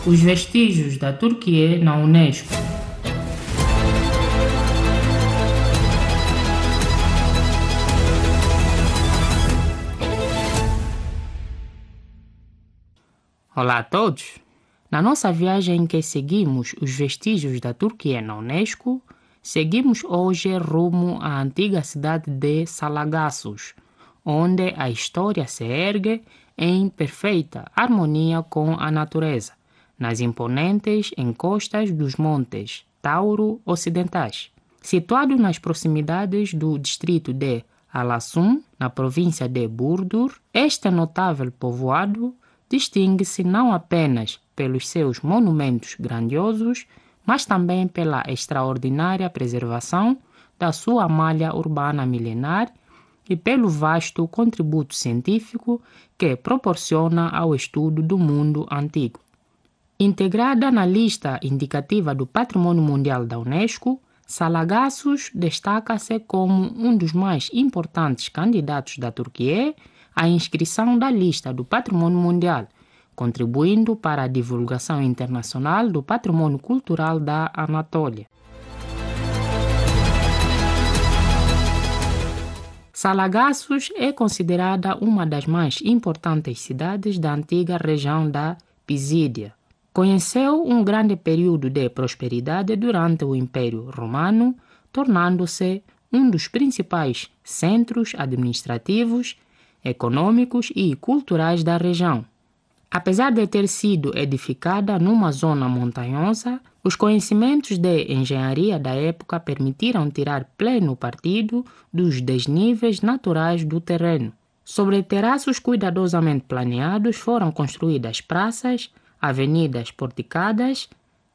Os vestígios da Turquia na Unesco. Olá a todos! Na nossa viagem em que seguimos os vestígios da Turquia na Unesco, seguimos hoje rumo à antiga cidade de Salagassos, onde a história se ergue em perfeita harmonia com a natureza, nas imponentes encostas dos montes Tauro ocidentais. Situado nas proximidades do distrito de Alasum, na província de Burdur, este notável povoado distingue-se não apenas pelos seus monumentos grandiosos, mas também pela extraordinária preservação da sua malha urbana milenar e pelo vasto contributo científico que proporciona ao estudo do mundo antigo. Integrada na lista indicativa do Patrimônio Mundial da Unesco, Salagassos destaca-se como um dos mais importantes candidatos da Turquia à inscrição da lista do Patrimônio Mundial, contribuindo para a divulgação internacional do patrimônio cultural da Anatólia. Salagassos é considerada uma das mais importantes cidades da antiga região da Pisídia. Conheceu um grande período de prosperidade durante o Império Romano, tornando-se um dos principais centros administrativos, econômicos e culturais da região. Apesar de ter sido edificada numa zona montanhosa, os conhecimentos de engenharia da época permitiram tirar pleno partido dos desníveis naturais do terreno. Sobre terraços cuidadosamente planeados foram construídas praças, avenidas porticadas,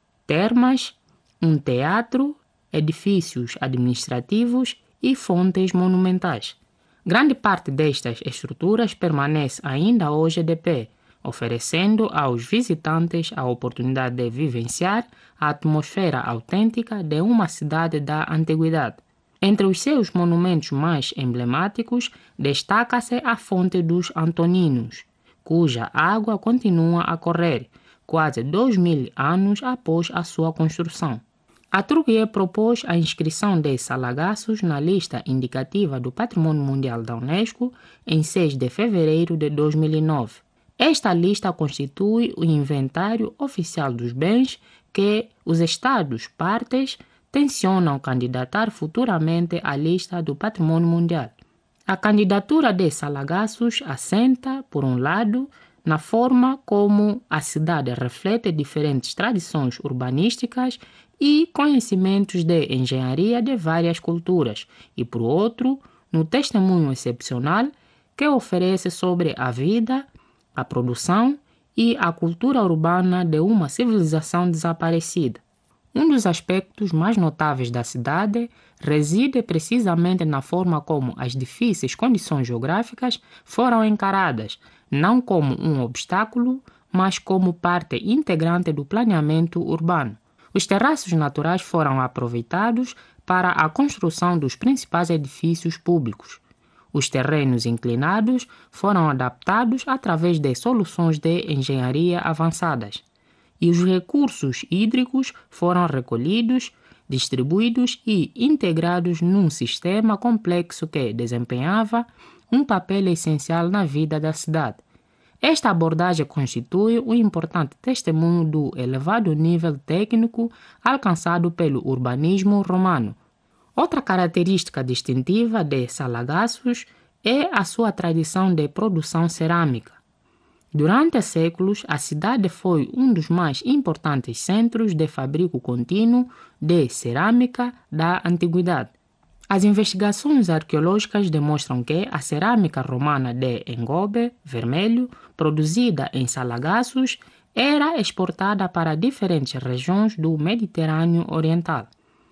termas, um teatro, edifícios administrativos e fontes monumentais. Grande parte destas estruturas permanece ainda hoje de pé, oferecendo aos visitantes a oportunidade de vivenciar a atmosfera autêntica de uma cidade da antiguidade. Entre os seus monumentos mais emblemáticos, destaca-se a Fonte dos Antoninos, cuja água continua a correr, quase 2000 anos após a sua construção. A Turquia propôs a inscrição de Salagassos na lista indicativa do Patrimônio Mundial da Unesco em 6 de fevereiro de 2009. Esta lista constitui o inventário oficial dos bens que os Estados partes tencionam candidatar futuramente à lista do Patrimônio Mundial. A candidatura de Salagassos assenta, por um lado, na forma como a cidade reflete diferentes tradições urbanísticas e conhecimentos de engenharia de várias culturas, e, por outro, no testemunho excepcional que oferece sobre a vida, a produção e a cultura urbana de uma civilização desaparecida. Um dos aspectos mais notáveis da cidade reside precisamente na forma como as difíceis condições geográficas foram encaradas, não como um obstáculo, mas como parte integrante do planeamento urbano. Os terraços naturais foram aproveitados para a construção dos principais edifícios públicos. Os terrenos inclinados foram adaptados através de soluções de engenharia avançadas. E os recursos hídricos foram recolhidos, distribuídos e integrados num sistema complexo que desempenhava um papel essencial na vida da cidade. Esta abordagem constitui um importante testemunho do elevado nível técnico alcançado pelo urbanismo romano. Outra característica distintiva de Salagassos é a sua tradição de produção cerâmica. Durante séculos, a cidade foi um dos mais importantes centros de fabrico contínuo de cerâmica da antiguidade. As investigações arqueológicas demonstram que a cerâmica romana de engobe vermelho, produzida em Salagassos, era exportada para diferentes regiões do Mediterrâneo Oriental.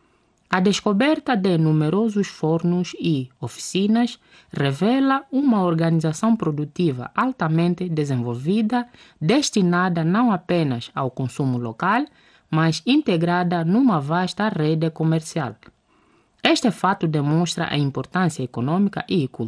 A descoberta de numerosos fornos e oficinas revela uma organização produtiva altamente desenvolvida, destinada não apenas ao consumo local, mas integrada numa vasta rede comercial. Este fato demonstra a importância econômica e cultural